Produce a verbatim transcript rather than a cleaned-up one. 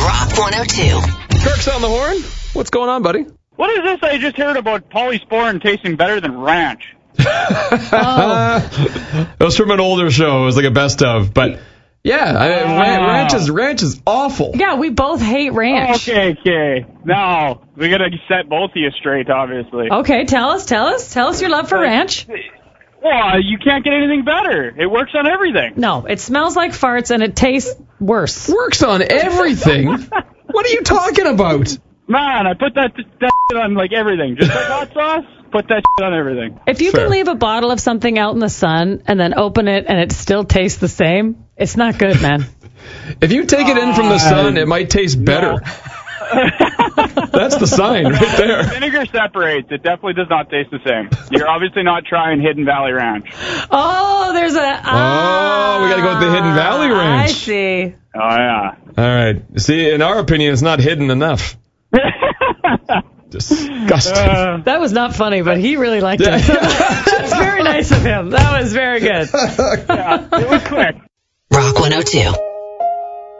Rock one oh two. Kirk's on the horn. What's going on, buddy? What is this I just heard about polysporin tasting better than ranch? Oh. It was from an older show. It was like a best of. But, yeah, I, Oh. ranch, is, ranch is awful. Yeah, we both hate ranch. Okay, okay. No, we got to set both of you straight, obviously. Okay, tell us, tell us. Tell us your love for ranch. Well, you can't get anything better. It works on everything. No, it smells like farts and it tastes worse. Works on everything? What are you talking about? Man, I put that that shit on like everything. Just like hot sauce, put that shit on everything. If you Fair. can leave a bottle of something out in the sun and then open it and it still tastes the same, it's not good, man. If you take it in from the sun, it might taste better. That's the sign right there. Vinegar separates. It definitely does not taste the same. You're obviously not trying Hidden Valley Ranch. Oh, there's a... Oh, we got to go with the Hidden Valley Ranch. I see. Oh, yeah. All right. See, in our opinion, it's not hidden enough. Disgusting. Uh, That was not funny, but he really liked it. That's very nice of him. That was very good. yeah, it was quick. Rock one oh two.